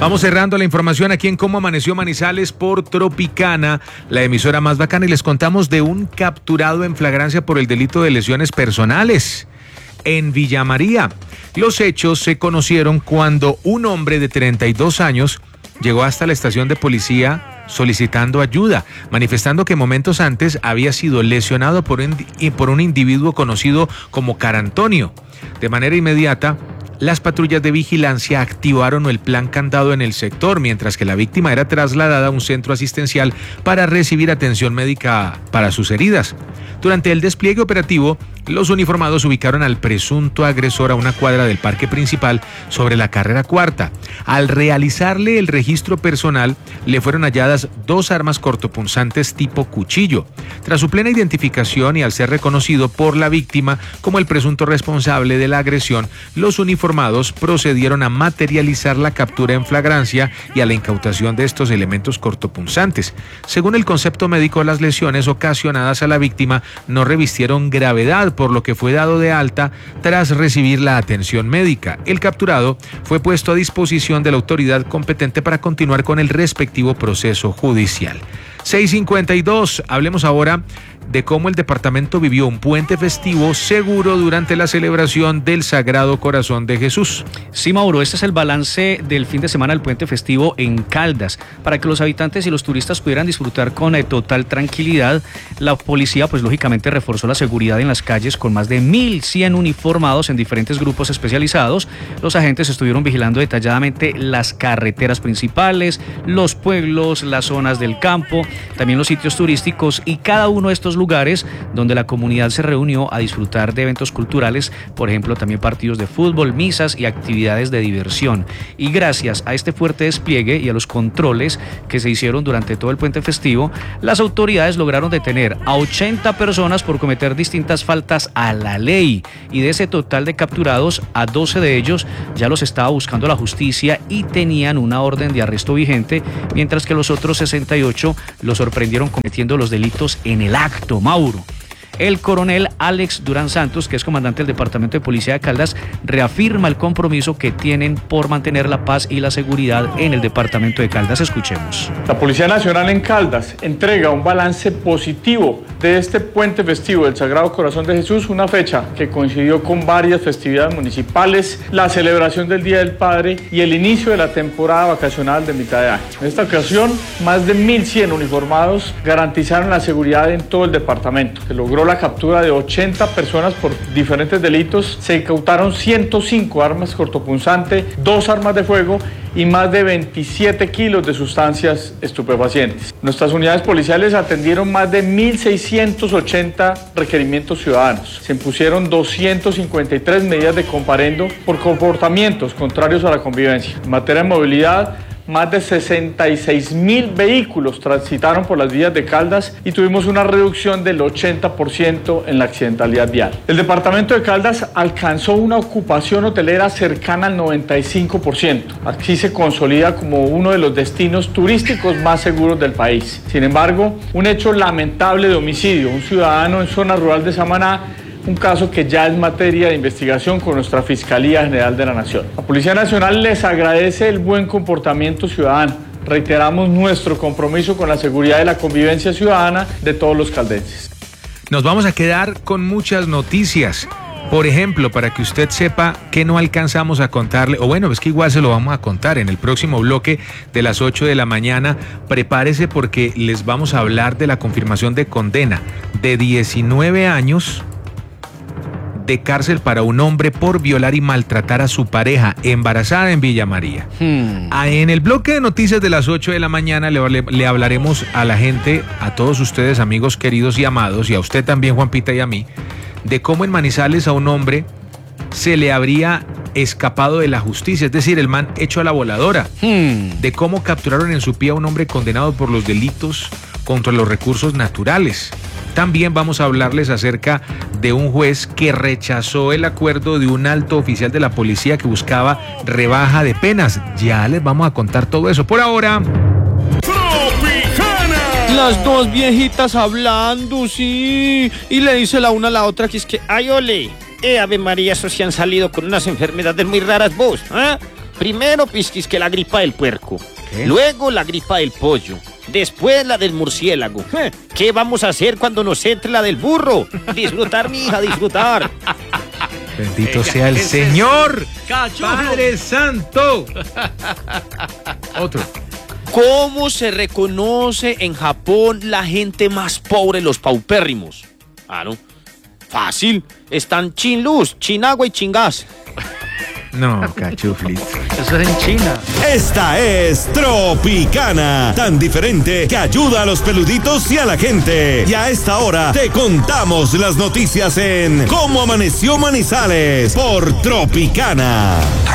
Vamos cerrando la información aquí en Cómo Amaneció Manizales por Tropicana, la emisora más bacana, y les contamos de un capturado en flagrancia por el delito de lesiones personales en Villa María. Los hechos se conocieron cuando un hombre de 32 años llegó hasta la estación de policía solicitando ayuda, manifestando que momentos antes había sido lesionado por un individuo conocido como Carantonio. De manera inmediata, las patrullas de vigilancia activaron el plan candado en el sector, mientras que la víctima era trasladada a un centro asistencial para recibir atención médica para sus heridas. Durante el despliegue operativo, los uniformados ubicaron al presunto agresor a una cuadra del parque principal sobre la carrera cuarta. Al realizarle el registro personal, le fueron halladas 2 armas cortopunzantes tipo cuchillo. Tras su plena identificación y al ser reconocido por la víctima como el presunto responsable de la agresión, los uniformados procedieron a materializar la captura en flagrancia y a la incautación de estos elementos cortopunzantes. Según el concepto médico, las lesiones ocasionadas a la víctima no revistieron gravedad, por lo que fue dado de alta tras recibir la atención médica. El capturado fue puesto a disposición de la autoridad competente para continuar con el respectivo proceso judicial. 6:52, hablemos ahora de cómo el departamento vivió un puente festivo seguro durante la celebración del Sagrado Corazón de Jesús. Sí, Mauro, este es el balance del fin de semana del puente festivo en Caldas. Para que los habitantes y los turistas pudieran disfrutar con total tranquilidad, la policía, pues lógicamente, reforzó la seguridad en las calles con más de 1.100 uniformados en diferentes grupos especializados. Los agentes estuvieron vigilando detalladamente las carreteras principales, los pueblos, las zonas del campo, también los sitios turísticos y cada uno de estos lugares donde la comunidad se reunió a disfrutar de eventos culturales, por ejemplo, también partidos de fútbol, misas y actividades de diversión. Y gracias a este fuerte despliegue y a los controles que se hicieron durante todo el puente festivo, las autoridades lograron detener a 80 personas por cometer distintas faltas a la ley. Y de ese total de capturados, a 12 de ellos ya los estaba buscando la justicia y tenían una orden de arresto vigente, mientras que los otros 68 los sorprendieron cometiendo los delitos en el acto. Mauro. El coronel Alex Durán Santos, que es comandante del Departamento de Policía de Caldas, reafirma el compromiso que tienen por mantener la paz y la seguridad en el Departamento de Caldas. Escuchemos. La Policía Nacional en Caldas entrega un balance positivo de este puente festivo del Sagrado Corazón de Jesús, una fecha que coincidió con varias festividades municipales, la celebración del Día del Padre y el inicio de la temporada vacacional de mitad de año. En esta ocasión, más de 1.100 uniformados garantizaron la seguridad en todo el departamento, que logró la captura de 80 personas por diferentes delitos. Se incautaron 105 armas cortopunzantes, 2 armas de fuego y más de 27 kilos de sustancias estupefacientes. Nuestras unidades policiales atendieron más de 1.680 requerimientos ciudadanos. Se impusieron 253 medidas de comparendo por comportamientos contrarios a la convivencia. En materia de movilidad, más de 66.000 vehículos transitaron por las vías de Caldas y tuvimos una reducción del 80% en la accidentalidad vial. El departamento de Caldas alcanzó una ocupación hotelera cercana al 95%. Así se consolida como uno de los destinos turísticos más seguros del país. Sin embargo, un hecho lamentable de homicidio, un ciudadano en zona rural de Samaná, un caso que ya es materia de investigación con nuestra Fiscalía General de la Nación. La Policía Nacional les agradece el buen comportamiento ciudadano. Reiteramos nuestro compromiso con la seguridad y la convivencia ciudadana de todos los caldenses. Nos vamos a quedar con muchas noticias. Por ejemplo, para que usted sepa que no alcanzamos a contarle, o bueno, es que igual se lo vamos a contar en el próximo bloque de las 8 de la mañana. Prepárese porque les vamos a hablar de la confirmación de condena de 19 años de cárcel para un hombre por violar y maltratar a su pareja embarazada en Villa María. En el bloque de noticias de las 8 de la mañana le hablaremos a la gente, a todos ustedes, amigos queridos y amados, y a usted también, Juanpita, y a mí, de cómo en Manizales a un hombre se le habría escapado de la justicia, es decir, el man hecho a la voladora, de cómo capturaron en su pie a un hombre condenado por los delitos contra los recursos naturales. También vamos a hablarles acerca de un juez que rechazó el acuerdo de un alto oficial de la policía que buscaba rebaja de penas. Ya les vamos a contar todo eso. Por ahora... Las dos viejitas hablando, sí. Y le dice la una a la otra que es que, ay, ole, Ave María, esos sí han salido con unas enfermedades muy raras vos, ¿eh? Primero que la gripa del puerco, ¿Qué? luego la gripa del pollo, después la del murciélago. ¿Qué vamos a hacer cuando nos entre la del burro? Disfrutar, mi hija, disfrutar. Bendito sea el Señor. ¡Cachorro! Padre Santo. Otro. ¿Cómo se reconoce en Japón la gente más pobre, los paupérrimos? Claro, fácil. Están Chin Luz, Chin Agua y Chin Gas. No, cachuflis. Eso es en China. Esta es Tropicana, tan diferente que ayuda a los peluditos y a la gente. Y a esta hora te contamos las noticias en Cómo Amaneció Manizales por Tropicana.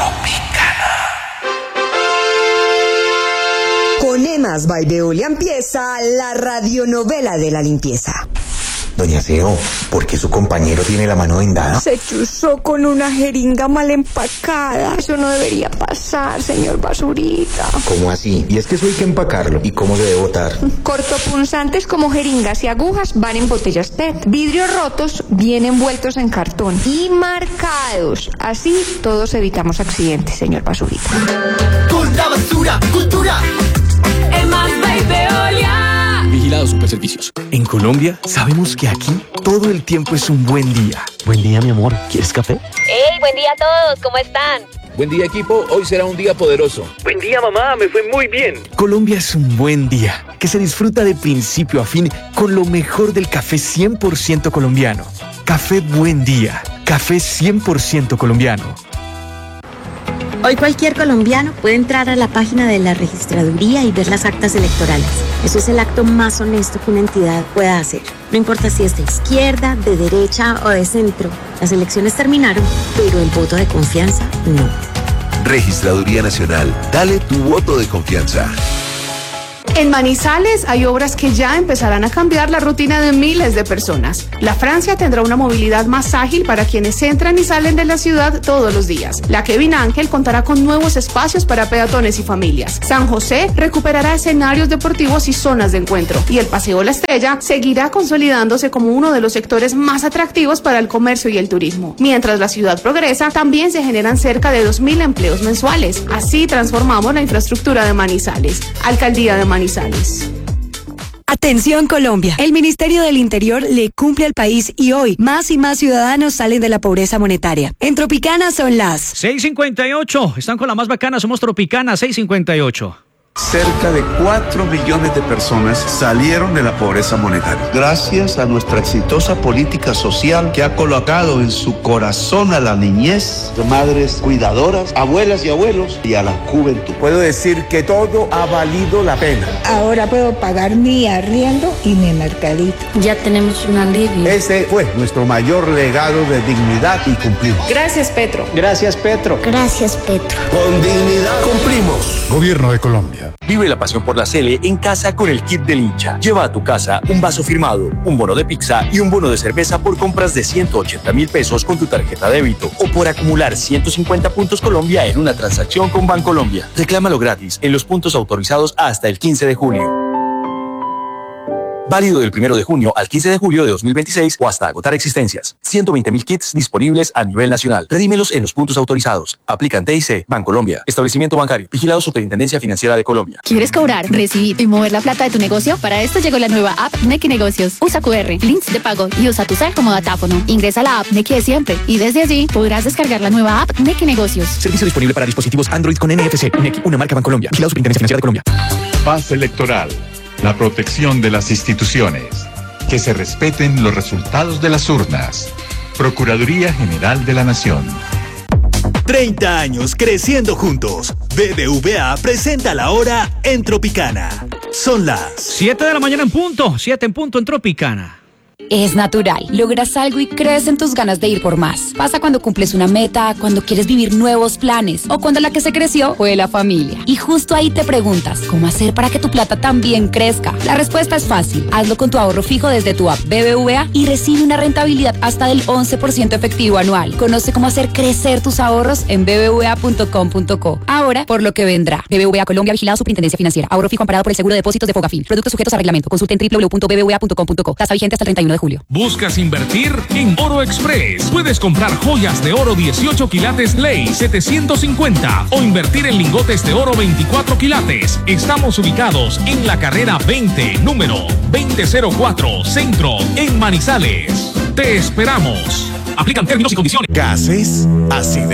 Con Emas by Veolia empieza la radionovela de la limpieza. Doña Seo, ¿por qué su compañero tiene la mano vendada? Se chuzó con una jeringa mal empacada. Eso no debería pasar, señor Basurita. ¿Cómo así? Y es que eso hay que empacarlo. ¿Y cómo se debe botar? Cortopunzantes como jeringas y agujas van en botellas PET. Vidrios rotos bien envueltos en cartón y marcados. Así todos evitamos accidentes, señor Basurita. Con la basura, cultura. Emas by Veolia. Vigilados Superservicios. En Colombia sabemos que aquí todo el tiempo es un buen día. Buen día, mi amor. ¿Quieres café? ¡Hey! Buen día a todos. ¿Cómo están? Buen día, equipo. Hoy será un día poderoso. Buen día, mamá. Me fue muy bien. Colombia es un buen día que se disfruta de principio a fin con lo mejor del café 100% colombiano. Café Buen Día. Café 100% colombiano. Hoy cualquier colombiano puede entrar a la página de la registraduría y ver las actas electorales. Eso es el acto más honesto que una entidad pueda hacer. No importa si es de izquierda, de derecha o de centro. Las elecciones terminaron, pero el voto de confianza no. Registraduría Nacional. Dale tu voto de confianza. En Manizales hay obras que ya empezarán a cambiar la rutina de miles de personas. La Francia tendrá una movilidad más ágil para quienes entran y salen de la ciudad todos los días. La Kevin Ángel contará con nuevos espacios para peatones y familias. San José recuperará escenarios deportivos y zonas de encuentro. Y el Paseo La Estrella seguirá consolidándose como uno de los sectores más atractivos para el comercio y el turismo. Mientras la ciudad progresa, también se generan cerca de 2.000 empleos mensuales. Así transformamos la infraestructura de Manizales. Alcaldía de Manizales. Atención Colombia, el Ministerio del Interior le cumple al país y hoy más y más ciudadanos salen de la pobreza monetaria. En Tropicana son las 6:58, están con la más bacana, somos Tropicana 6:58. Cerca de 4 millones de personas salieron de la pobreza monetaria. Gracias a nuestra exitosa política social que ha colocado en su corazón a la niñez, madres cuidadoras, abuelas y abuelos y a la juventud. Puedo decir que todo ha valido la pena. Ahora puedo pagar mi arriendo y mi mercadito. Ya tenemos un alivio. Ese fue nuestro mayor legado de dignidad y cumplimos. Gracias, Petro. Gracias, Petro. Gracias, Petro. Con dignidad cumplimos. Gobierno de Colombia. Vive la pasión por la Sele en casa con el kit del hincha. Lleva a tu casa un vaso firmado, un bono de pizza y un bono de cerveza por compras de 180.000 pesos con tu tarjeta débito o por acumular 150 puntos Colombia en una transacción con Bancolombia. Reclámalo gratis en los puntos autorizados hasta el 15 de julio. Válido del 1 de junio al 15 de julio de 2026 o hasta agotar existencias. 120.000 kits disponibles a nivel nacional. Redímelos en los puntos autorizados. Aplican TIC, Bancolombia. Establecimiento bancario. Vigilado Superintendencia Financiera de Colombia. ¿Quieres cobrar, recibir y mover la plata de tu negocio? Para esto llegó la nueva app Nequi Negocios. Usa QR, links de pago y usa tu cel como datáfono. Ingresa a la app Nequi de siempre y desde allí podrás descargar la nueva app Nequi Negocios. Servicio disponible para dispositivos Android con NFC. Nequi, una marca Bancolombia. Vigilado Superintendencia Financiera de Colombia. Paz electoral. La protección de las instituciones. Que se respeten los resultados de las urnas. Procuraduría General de la Nación. 30 años creciendo juntos. BBVA presenta la hora en Tropicana. Son las 7 de la mañana en punto, 7 en punto en Tropicana. Es natural. Logras algo y crees en tus ganas de ir por más. Pasa cuando cumples una meta, cuando quieres vivir nuevos planes o cuando la que se creció fue la familia. Y justo ahí te preguntas, ¿cómo hacer para que tu plata también crezca? La respuesta es fácil. Hazlo con tu ahorro fijo desde tu app BBVA y recibe una rentabilidad hasta del 11% efectivo anual. Conoce cómo hacer crecer tus ahorros en bbva.com.co. Ahora, por lo que vendrá. BBVA Colombia, vigilado Superintendencia Financiera. Ahorro fijo amparado por el seguro de depósitos de Fogafín. Productos sujetos a reglamento. Consulte en www.bbva.com.co. Tasa vigente hasta el 31 de julio. ¿Buscas invertir? En Oro Express puedes comprar joyas de oro 18 quilates ley 750 o invertir en lingotes de oro 24 quilates. Estamos ubicados en la carrera 20, número 2004, Centro, en Manizales. Te esperamos. Aplican términos y condiciones. Gases, acidez.